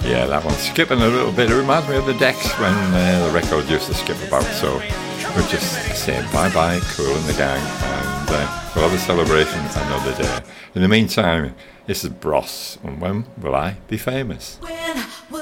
Yeah, that one's skipping a little bit. It reminds me of the decks when the record used to skip about. So we're just saying bye-bye, Kool and the gang, and we'll have a celebration another day. In the meantime, this is Bros, and when will I be famous? When